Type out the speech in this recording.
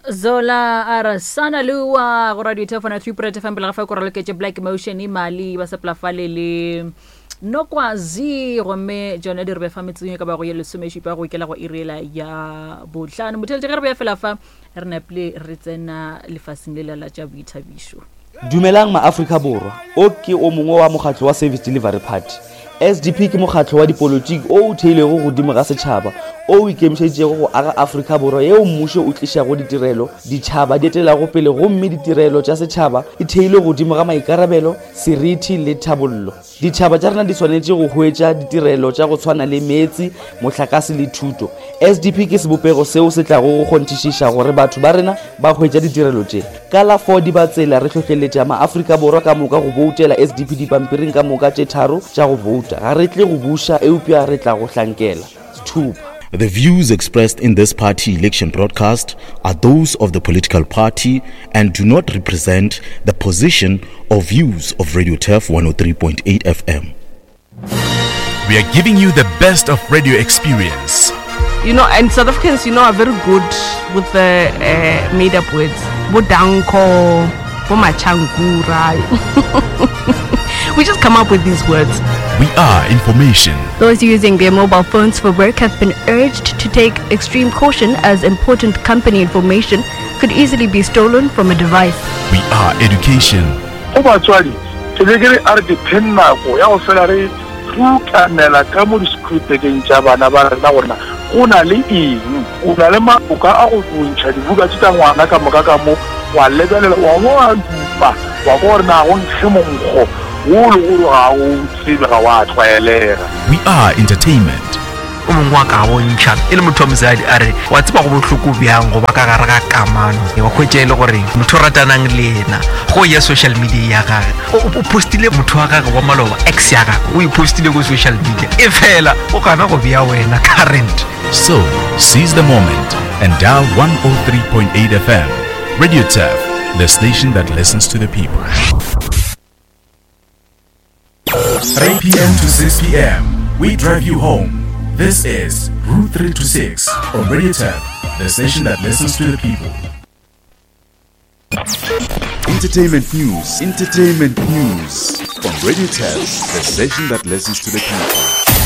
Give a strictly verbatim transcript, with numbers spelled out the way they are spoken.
Zola Arasana Lua, Radio Telefona three Prete Family Rafa Koraleke Black Motion Imali Wasapla Falele no kwazi rome John Edirbe family ka ba go yele sumeshi pa go ikela go irela ya botlana mothele re be fela fa re na play re tsena lefasing le la tja boithabisho. Dumelang ma Afrika Borwa o ke o mongwe wa mokgatlo wa Service Delivery Party. S D P ke mokgatlo wa dipolotiki o o theilego go dimo ga setšhaba o o ikemišeditšego go aga Afrika Borwa yeo mmušo o tlišago ditirelo ditšhaba di etelago pele gomme ditirelo tša setšhaba e theilwe go dimo ga maikarabelo seriti le thabollo. Ditšhaba tša rena di swanetše go hwetša ditirelo tša go tshwana le metsi mohlakase le thuto. S D P ke sebopego seo se tlago go kgonthišiša gore batho ba rena ba hwetša ditirelo tše ka la four di ba tsela re hlohleletša ma Afrika Borwa ka moka go voutela S D P dipampiring ka moka tše tharo tša go vouta. The views expressed in this party election broadcast are those of the political party and do not represent the position or views of Radio Turf one oh three point eight F M. We are giving you the best of radio experience. You know, and South Africans, you know, are very good with the uh, made-up words. Bodanko, bomachangura. We just come up with these words. We are information. Those using their mobile phones for work have been urged to take extreme caution as important company information could easily be stolen from a device. We are education. We are entertainment. Umwaka woncha ile motho mzadi are wa tseba go bohloko bjang go ba ka gara ga kamano go khwetšele gore motho ratanang le ena go ya social media ya gaga o postile motho wa gaga wa maloba ex ya gaga o postile go social media e fela o kana go bia wena current. So seize the moment and dial one oh three point eight F M. Radio Turf, the station that listens to the people. three p m to six p m we drive you home. This is Route three to six on Radio Turf, the station that listens to the people. Entertainment news, entertainment news on Radio Turf, the station that listens to the people.